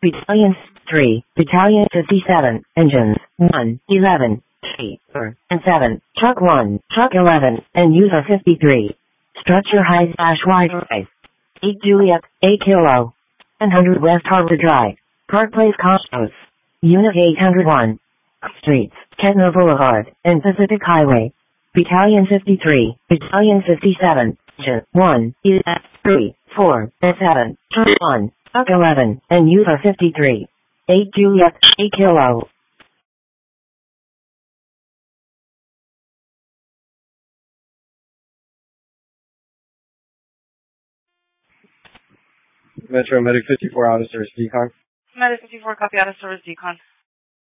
Battalion 3, Battalion 57, engines, 1, 11, 3, 4, and 7, truck 1, truck 11, and user 53. Structure high/wide rise. 8 Juliet, 8 Kilo. 100 West Harbor Drive, Park Place, Cosmos. Unit 801. Streets, Kettner Boulevard, and Pacific Highway. Battalion 53, Battalion 57, engine, 1, 3, 4, and 7, truck 1, truck 11, and user 53. 8 Juliet, 8 Kilo. Metro Medic 54 out of service decon. Medic 54, copy out of service decon.